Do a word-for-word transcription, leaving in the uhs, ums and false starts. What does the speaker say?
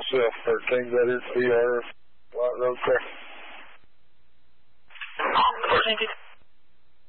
yourself. thirteen letter P R, White Road Cracker. Thank you.